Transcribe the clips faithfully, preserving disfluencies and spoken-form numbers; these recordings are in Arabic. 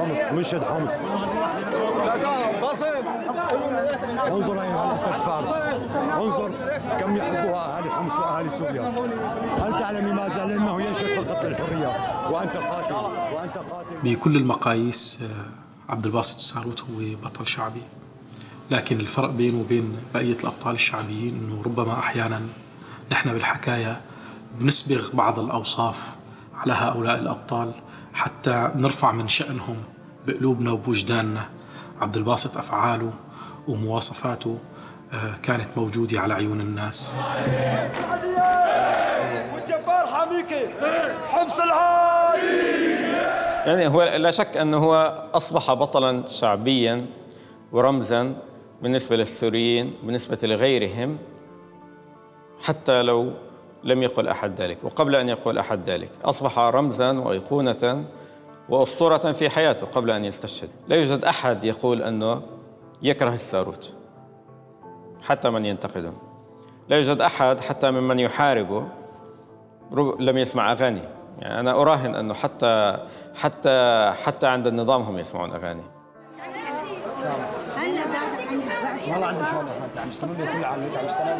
حمص، منشد حمص. انظر إلى الأسد فارس، انظر كم يحبها أهالي حمص وأهالي سوريا. هل تعلم لماذا؟ لأنه ينشد فقط للحرية، وأنت قاتل وأنت قاتل. بكل المقاييس عبد الباسط الساروت هو بطل شعبي، لكن الفرق بينه وبين بقية الأبطال الشعبيين أنه ربما أحيانا نحن بالحكاية بنسبغ بعض الأوصاف على هؤلاء الأبطال حتى نرفع من شأنهم بقلوبنا وبوجداننا. عبد الباسط أفعاله ومواصفاته كانت موجودة على عيون الناس. والجبار حميكي حمص العادي. يعني هو لا شك أنه هو أصبح بطلاً شعبياً ورمزاً بالنسبة للسوريين بالنسبة لغيرهم، حتى لو لم يقل أحد ذلك. وقبل أن يقول أحد ذلك أصبح رمزاً وأيقونة وأسطورة في حياته قبل أن يستشهد. لا يوجد أحد يقول أنه يكره الساروت حتى من ينتقده، لا يوجد أحد حتى ممن يحاربه لم يسمع أغاني. يعني أنا أراهن أنه حتى حتى حتى عند النظام هم يسمعون أغاني. والله عندي شغله حتى عم يستنوني كل عام عم يستنوني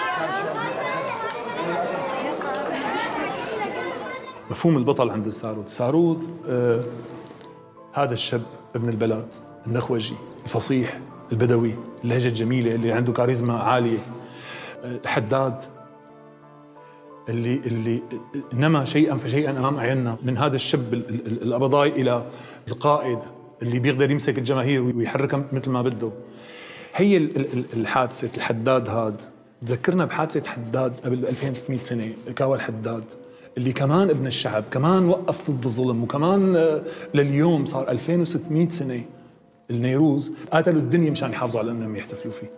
مفهوم البطل عند الساروت. الساروت آه هذا الشاب ابن البلد النخوجي الفصيح البدوي اللهجة الجميلة اللي عنده كاريزما عالية، الحداد اللي اللي نما شيئا فشيئا امام عيننا، من هذا الشاب القبضاي الى القائد اللي بيقدر يمسك الجماهير ويحركها مثل ما بده. هي الحادثة الحداد هاد تذكرنا بحادثة حداد قبل ألفين وستمئة سنة، كاوى الحداد اللي كمان ابن الشعب، كمان وقف ضد الظلم، وكمان لليوم صار ألفين وستمئة سنة النيروز قاتلوا الدنيا مشان يحافظوا على انهم يحتفلوا فيه.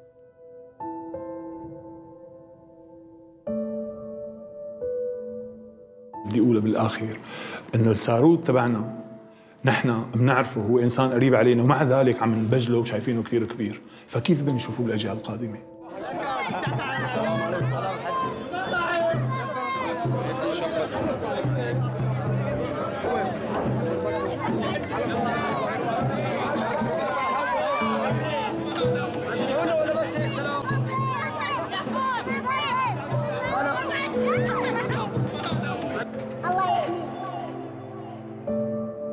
بدي اقولها بالاخير انه الساروت تبعنا نحن بنعرفه، هو انسان قريب علينا، ومع ذلك عم نبجله وشايفينه كثير كبير، فكيف بدنا نشوفه بالاجيال القادمه؟ السلام عليكم.